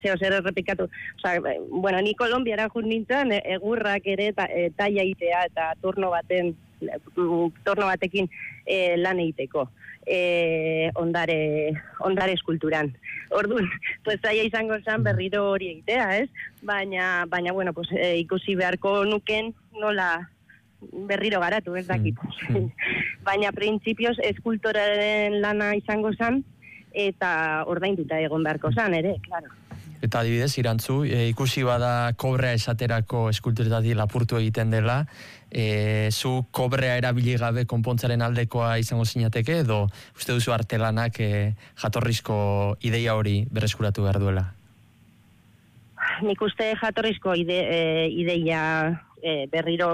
zer errepikatu. Bueno, ni Kolonbiara jun nintzen, egurrak ere taia itea eta torno batekin lan egiteko. Ondare eskulturan. Orduan, pues zaila izango zen berriro hori egitea, ez? Baina bueno, pues ikusi beharko nuken nola berriro garatu, ez dakit. Baina printzipioz eskultoraren lana izango zen eta ordainduta egon beharko zen ere, claro. Eta adibidez, Irantzu, ikusi bada kobrea esaterako eskulturetatik lapurtu egiten dela, zu kobrea erabili gabe konpontzaren aldekoa izango zinateke, edo uste duzu artelanak jatorrizko ideia hori berreskuratu behar duela? Nik uste jatorrizko ideia berriro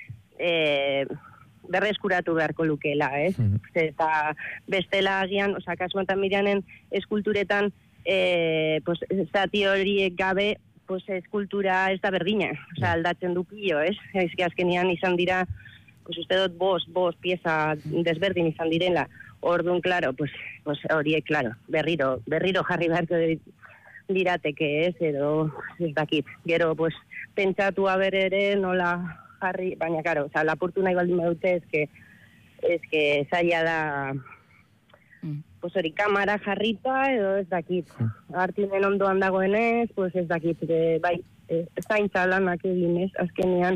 berreskuratu beharko lukeela, ez? Eta bestela agian, kasu honetan Mirianen eskulturetan, pues zati horiek gabe, pues eskultura ez da berdina, aldatzen du pilo, ez? Azkenean izan dira, pues uste dut bost pieza desberdin izan direla. Orduan, claro, pues horiek, claro, berriro jarri beharko dirateke, ez? Edo, ez dakit. Gero, pues, pentsatu haber ere nola jarri, baina, claro, lapurtu nahi baldin badute, eske zaila da, pues hori kamara jarrita, edo ez dakit. Artinen ondoan dagoenez, pues ez dakit, bai, zaintza lanak eginez, azkenean,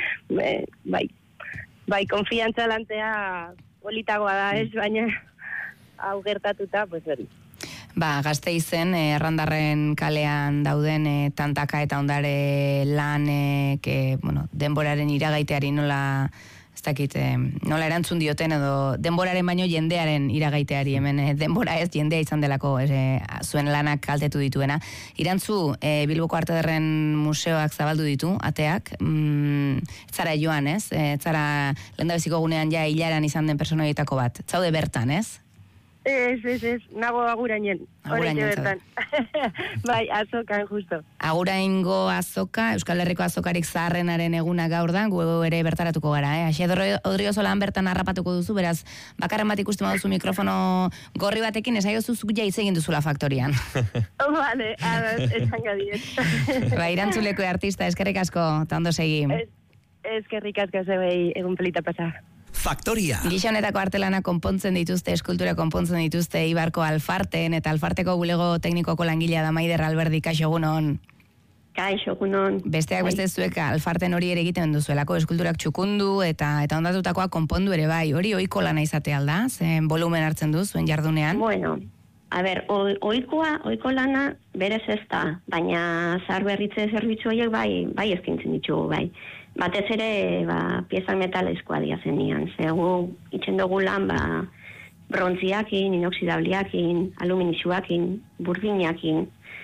bai, konfiantza lantea politagoa da, ez, baina hau gertatuta, pues hori. Gasteizen, Errandarren kalean dauden tantaka eta ondare lan, denboraren iragaiteari nola nola erantzun dioten edo denboraren baino jendearen iragaiteari, hemen denbora ez jendea izan delako zuen lanak kaltetu dituena. Irantzu, Bilboko Arte Ederren Museoak zabaldu ditu, ateak, zara joan, ez? Zara lehendabiziko gunean ja hilaran izan den personoietako bat. Zaude bertan, ez? Ez, nago agurainen. Horrein bertan. Bai, azokan, justo. Aguraingo azoka, Euskal Herriko azokarik zaharrenaren eguna gaur da, gu ere bertaratuko gara, Asier Odriozolan bertan harrapatuko duzu, beraz, bakarren bat ikusten baduzu mikrofono gorri batekin, esaiozu zuk ja hitz egin duzula faktorian. Vale, esan gadiet. Irantzuleko artista, eskerrik asko, eta ondo segi. Eskerrik asko zebei egun pelita pasa. Faktoria. Gixonetako artelana konpontzen dituzte, eskultura konpontzen dituzte Ibarko Alfarten, eta Alfarteko bulego teknikoko langilea da Maider Alberdi, kaixo egunon. Kaixo egunon. Besteak beste zuek Alfarten hori ere egiten duzuelako, eskulturak txukundu eta ondatutakoa konpondu ere bai, hori ohiko lana izate alda, zen volumen hartzen du zuen jardunean? Bueno, a ber, ohiko lana berez ez da, baina zaharberritze zerbitzu horiek bai eskintzen ditugu, bai. Batez ere, piezak metalezkoa diazenian. Zegu, itxen dugu lan, brontziakin, inoxidabliakin, aluminisuakin, burdinakin.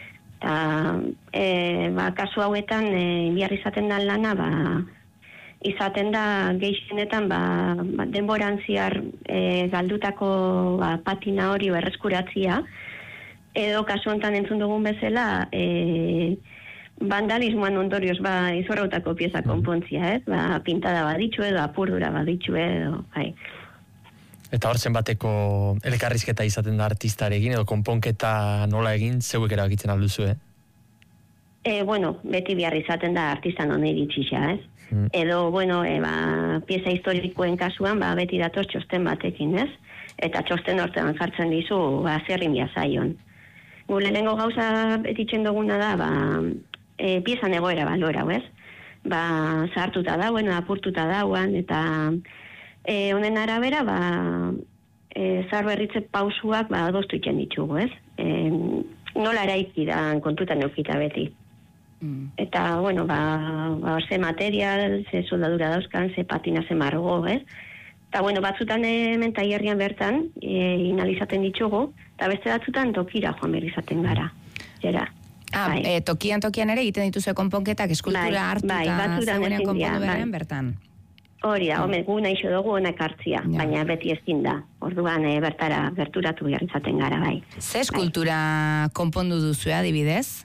Eta, kasu hauetan, bihar izaten da lana, izaten da gehienetan, denboran ziar galdutako patina hori erreskuratzia, edo kasu honetan entzun dugun bezala, vandalismoan ondorioz izorrautako pieza konpontzia, ez? Pintada baditxue edo apurdura baditxue edo, bai. Eta hor zenbateko elkarrizketa izaten da artistarekin edo konponketa nola egin zeuek erabakitzen alduzu, Bueno, beti bihar izaten da artistan hone iritsisa, ez? Edo, bueno, pieza historikoen kasuan, beti datoz txosten batekin, ez? Eta txosten hortean jartzen dizu, zerrin biazaion. Gure lehenengo gauza betitzen duguna da, piezan egoera balora, ez? Zahartuta dauen, apurtuta dauan, eta honen arabera, zaharberritze pausuak adostu itzen ditugu, ez? Nola eraiki da kontutan eukita beti. Eta, bueno, ze material, ze soldadura dauzkan, ze patina, ze margo, ez? Eta, bueno, batzutan hemen tailerrian bertan, inalizaten ditugu, eta beste batzutan tokira joan behar izaten gara. Zera. Tokian ere egiten dituzu konponketak eskultura hartu eta zegoenean konpondu berean bertan. Hori da, gu naixo dugu honak hartzia, baina beti ezin da. Orduan berturatu behar izaten gara, bai. Ze eskultura konpondu duzu, adibidez?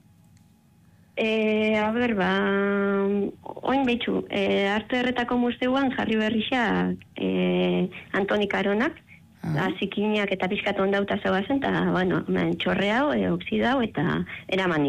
Oin behitxu, Arte Erretako Museoan jarri berrixak Antoni Karonak, Zikinak eta pixkat ondauta zeuazen, eta, bueno, txorre hau, oxida hau, eta eraman